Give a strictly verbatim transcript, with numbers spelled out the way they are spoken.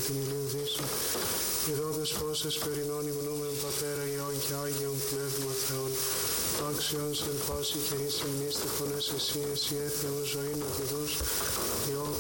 την ηλίου δύσου. Ιδώντες φως εσπερινών υμνούμεν Πατέρα Υιόν και Άγιον Πνεύμα Θεόν. Άξιον εν πάση καιρής ημνίστηχον εσύ, εσύ έθεος ζωήν οδηδούς, Υιό